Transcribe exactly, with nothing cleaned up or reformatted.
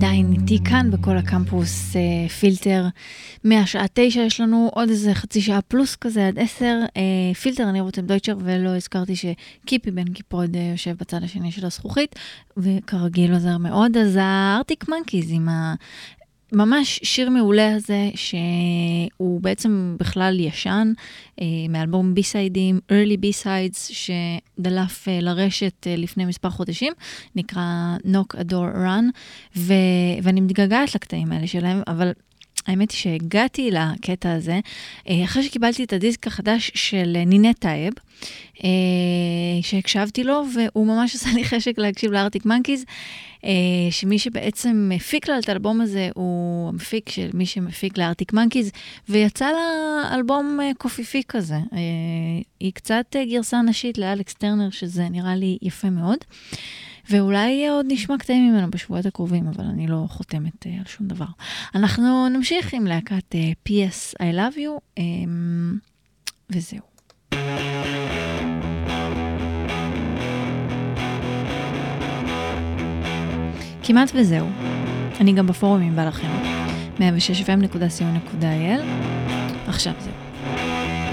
עדיין איתי כאן בכל הקמפוס אה, פילטר. מהשעה תשע יש לנו עוד איזה חצי שעה פלוס כזה עד עשר. אה, פילטר, אני רותם דויטשר, ולא הזכרתי שקיפי בן קיפוד אה, יושב בצד השני של הזכוכית, וכרגיל עוזר מאוד. אז הארטיק מנקיז עם ה... ממש שיר מעולה הזה, שהוא בעצם בכלל ישן, אה, מאלבום בי-סיידים, early B-sides, שדלף אה, לרשת אה, לפני מספר חודשים, נקרא Knock a Door Run, ו- ואני מתגעגעת לקטעים האלה שלהם, אבל האמת היא שהגעתי לקטע הזה, אה, אחרי שקיבלתי את הדיסק החדש של נינת טייב, אה, שהקשבתי לו, והוא ממש עשה לי חשק להקשיב לארטיק מנקיז, שמי שבעצם מפיק לה את האלבום הזה, הוא המפיק של מי שמפיק לארטיק מנקיז, ויצא לה אלבום קופיפי כזה. היא קצת גרסה נשית לאלכס טרנר, שזה נראה לי יפה מאוד, ואולי עוד נשמע קטעים ממנו בשבועות הקרובים, אבל אני לא חותמת על שום דבר. אנחנו נמשיך עם להקת פי אס I Love You, וזהו. כמעט וזהו. אני גם בפורומים בא לכם. מאה ושש אף אם נקודה סי או נקודה איי אל. עכשיו זהו.